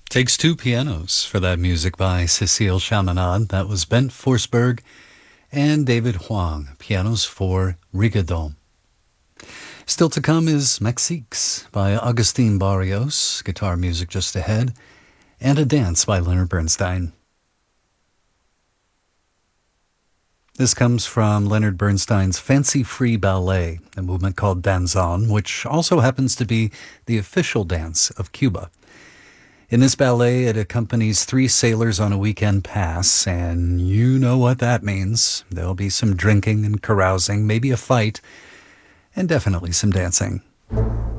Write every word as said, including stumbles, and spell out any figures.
Takes two pianos for that music by Cécile Chaminade. That was Bent Forsberg and David Huang. Pianos for Rigodon. Still to come is Mexiques by Agustin Barrios. Guitar music just ahead. And a dance by Leonard Bernstein. This comes from Leonard Bernstein's Fancy Free Ballet, a movement called Danzón, which also happens to be the official dance of Cuba. In this ballet, it accompanies three sailors on a weekend pass, and you know what that means. There'll be some drinking and carousing, maybe a fight, and definitely some dancing.